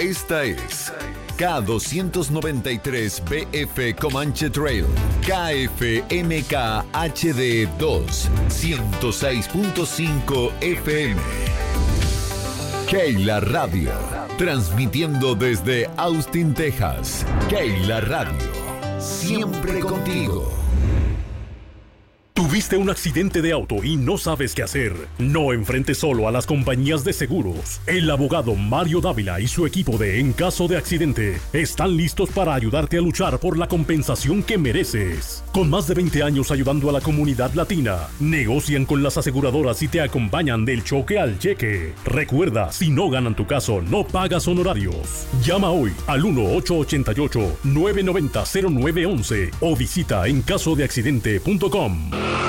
Esta es K293BF Comanche Trail, KFMK HD 2, 106.5 FM. Keila Radio, transmitiendo desde Austin, Texas. Keila Radio, siempre contigo. ¿Tuviste un accidente de auto y no sabes qué hacer? No enfrentes solo a las compañías de seguros. El abogado Mario Dávila y su equipo de En Caso de Accidente están listos para ayudarte a luchar por la compensación que mereces. Con más de 20 años ayudando a la comunidad latina, negocian con las aseguradoras y te acompañan del choque al cheque. Recuerda, si no ganan tu caso, no pagas honorarios. Llama hoy al 1-888-990-0911 o visita encasodeaccidente.com.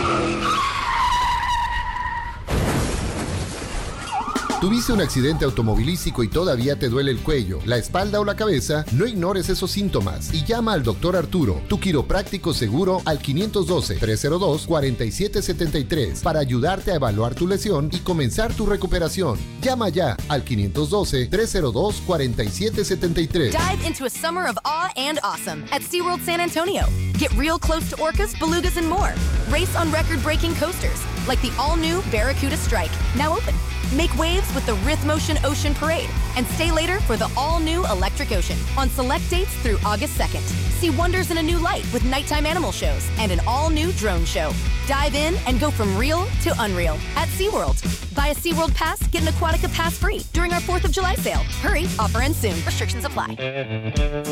¿Tuviste un accidente automovilístico y todavía te duele el cuello, la espalda o la cabeza? No ignores esos síntomas y llama al Dr. Arturo, tu quiropráctico seguro, al 512-302-4773 para ayudarte a evaluar tu lesión y comenzar tu recuperación. Llama ya al 512-302-4773. Dive into a summer of awe and awesome at SeaWorld San Antonio. Get real close to orcas, belugas, and more. Race on record-breaking coasters like the all-new Barracuda Strike, now open. Make waves with the Rhythmotion Ocean Parade and stay later for the all-new Electric Ocean on select dates through August 2nd. See wonders in a new light with nighttime animal shows and an all-new drone show. Dive in and go from real to unreal at SeaWorld. Buy a SeaWorld Pass, get an Aquatica Pass free during our 4th of July sale. Hurry, offer ends soon. Restrictions apply.